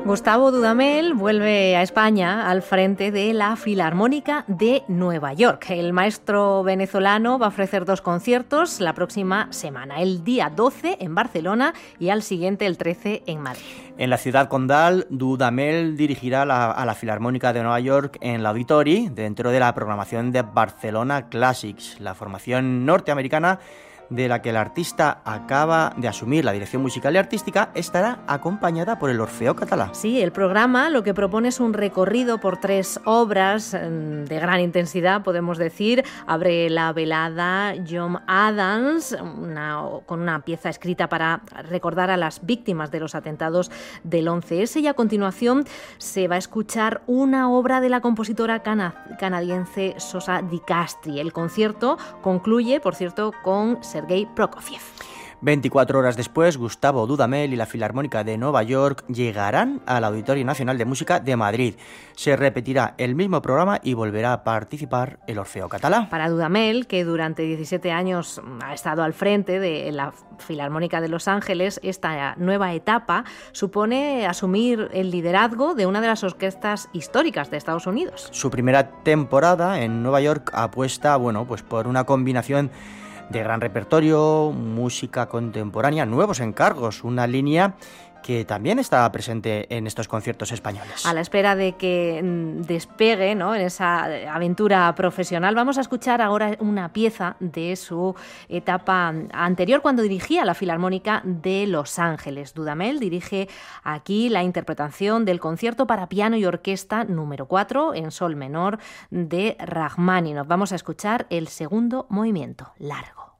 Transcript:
Gustavo Dudamel vuelve a España al frente de la Filarmónica de Nueva York. El maestro venezolano va a ofrecer 2 conciertos la próxima semana, el día 12 en Barcelona y al siguiente el 13 en Madrid. En la ciudad condal, Dudamel dirigirá a la Filarmónica de Nueva York en la Auditori, dentro de la programación de Barcelona Classics, la formación norteamericana de la que el artista acaba de asumir la dirección musical y artística. Estará acompañada por el Orfeo Català. Sí, el programa lo que propone es un recorrido por 3 obras de gran intensidad, podemos decir. Abre la velada John Adams, con una pieza escrita para recordar a las víctimas de los atentados del 11S, y a continuación se va a escuchar una obra de la compositora canadiense Sosa Di Castri. El concierto concluye, por cierto, con Sergei Prokofiev. 24 horas después, Gustavo Dudamel y la Filarmónica de Nueva York llegarán al Auditorio Nacional de Música de Madrid. Se repetirá el mismo programa y volverá a participar el Orfeo Català. Para Dudamel, que durante 17 años ha estado al frente de la Filarmónica de Los Ángeles, esta nueva etapa supone asumir el liderazgo de una de las orquestas históricas de Estados Unidos. Su primera temporada en Nueva York apuesta, por una combinación de gran repertorio, música contemporánea, nuevos encargos, una línea que también está presente en estos conciertos españoles. A la espera de que despegue, ¿no?, en esa aventura profesional, vamos a escuchar ahora una pieza de su etapa anterior, cuando dirigía la Filarmónica de Los Ángeles. Dudamel dirige aquí la interpretación del concierto para piano y orquesta número 4 en sol menor de Rajmáninov. Vamos a escuchar el segundo movimiento, largo.